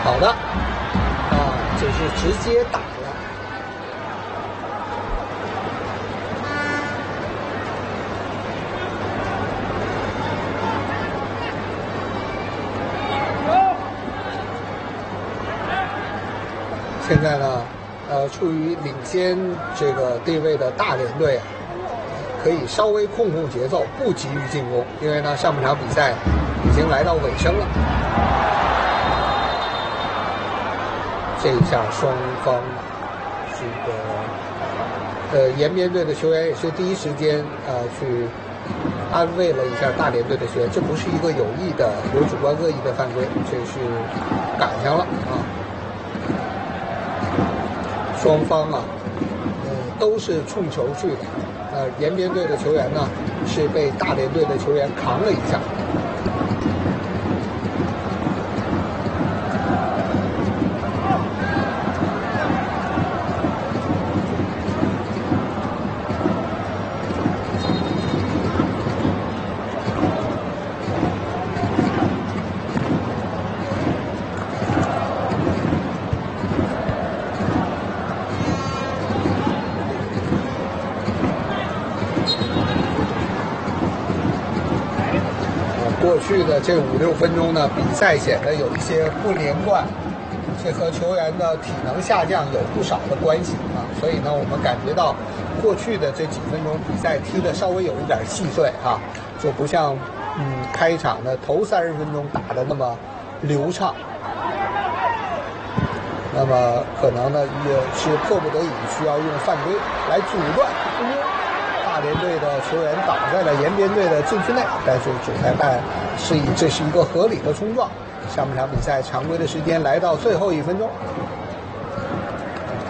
好的，这是直接打了。现在呢，处于领先这个地位的大连队可以稍微控节奏，不急于进攻，因为呢，上半场比赛已经来到尾声了。这一下双方这个延边队的球员也是第一时间去安慰了一下大连队的球员，这不是一个有意的、有主观恶意的犯规，这是赶上了啊。双方都是冲球去的，延边队的球员呢是被大连队的球员扛了一下。过去的这5-6分钟呢，比赛显得有一些不连贯，这和球员的体能下降有不少的关系啊。所以呢，我们感觉到过去的这几分钟比赛踢得稍微有一点细碎啊，就不像开场的头30分钟打得那么流畅。那么可能呢也是迫不得已需要用犯规来阻断突破。大连队的球员倒在了延边队的禁区内，但是主裁判示意这是一个合理的冲撞。上半场比赛常规的时间来到最后1分钟。